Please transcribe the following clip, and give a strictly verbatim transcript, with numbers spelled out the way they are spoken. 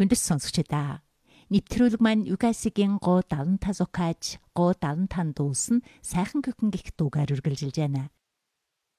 Хүндэс сонсогчдаа. Нэвтрүүлэг маань Юкасигийн гоо дадан тазукааж гоо дадан тан дуулсан сайхан гүхэн гих дуугаар үргэлжилж байна.